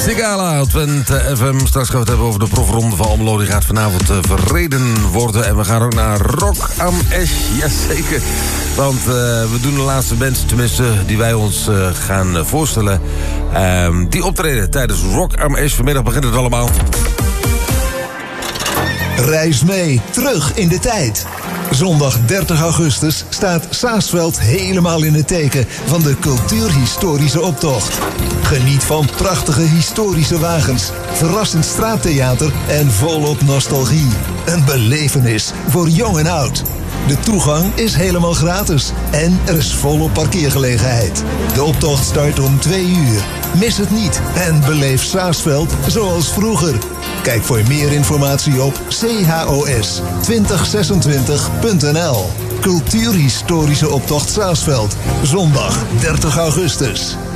Sigala, Twente FM. Straks gaan we het hebben over de profronde van Almelo. Die gaat vanavond verreden worden. En we gaan ook naar Rock am Esch. Jazeker. Want we doen de laatste band, tenminste, die wij ons gaan voorstellen. Die optreden tijdens Rock am Esch. Vanmiddag begint het allemaal. Reis mee, terug in de tijd. Zondag 30 augustus staat Saasveld helemaal in het teken van de cultuurhistorische optocht. Geniet van prachtige historische wagens, verrassend straattheater en volop nostalgie. Een belevenis voor jong en oud. De toegang is helemaal gratis en er is volop parkeergelegenheid. De optocht start om 2 uur. Mis het niet en beleef Saasveld zoals vroeger. Kijk voor meer informatie op chos2026.nl. Cultuurhistorische optocht Saasveld. Zondag 30 augustus.